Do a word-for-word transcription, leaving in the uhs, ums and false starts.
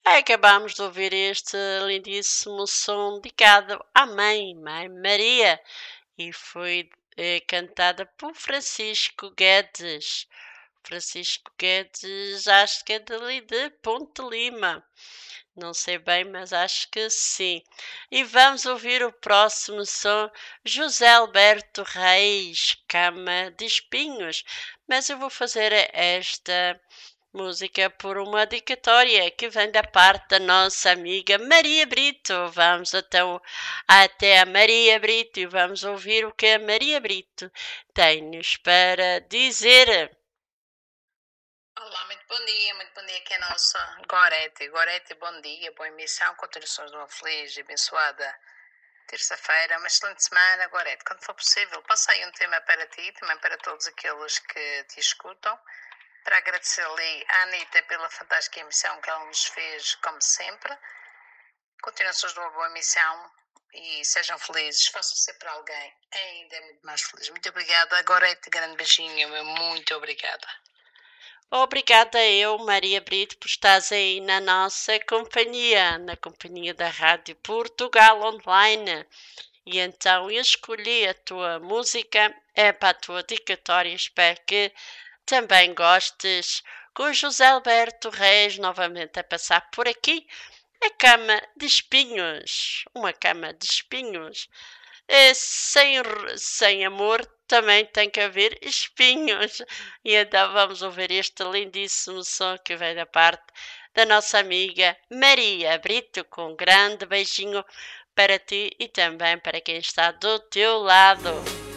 Acabamos de ouvir este lindíssimo som dedicado à mãe, Mãe Maria, e foi eh, cantada por Francisco Guedes. Francisco Guedes, acho que é dali de Ponte Lima. Não sei bem, mas acho que sim. E vamos ouvir o próximo som, José Alberto Reis, Cama de Espinhos. Mas eu vou fazer esta música por uma dedicatória que vem da parte da nossa amiga Maria Brito. Vamos então até a Maria Brito e vamos ouvir o que a Maria Brito tem-nos para dizer. Olá, muito bom dia, muito bom dia aqui é a nossa Gorete. Gorete, bom dia, boa emissão, continuações de uma feliz e abençoada terça-feira, uma excelente semana. Gorete, quando for possível, passei um tema para ti e também para todos aqueles que te escutam, para agradecer-lhe à Anitta pela fantástica emissão que ela nos fez, como sempre. Continuações de uma boa emissão e sejam felizes, façam sempre alguém ainda muito mais feliz. Muito obrigada, Gorete, grande beijinho, meu, muito obrigada. Obrigada eu, Maria Brito, por estares aí na nossa companhia, na companhia da Rádio Portugal Online. E então eu escolhi a tua música, é para a tua dedicatória, espero que também gostes, com José Alberto Reis novamente a passar por aqui. A cama de espinhos, uma cama de espinhos. É, sem, sem amor também tem que haver espinhos. E então vamos ouvir este lindíssimo som que vem da parte da nossa amiga Maria Brito, com um grande beijinho para ti e também para quem está do teu lado.